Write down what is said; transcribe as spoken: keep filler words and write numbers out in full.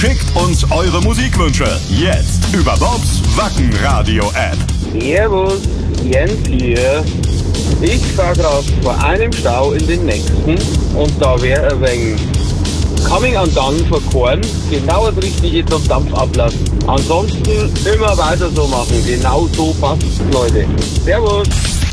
Schickt uns eure Musikwünsche jetzt über Bobs Wacken-Radio-App. Servus, Jens hier. Ich fahr grad vor einem Stau in den nächsten und da wäre ein wenig Coming Undone verkoren, genau das Richtige zum Dampf ablassen. Ansonsten immer weiter so machen, genau so passt's, Leute. Servus.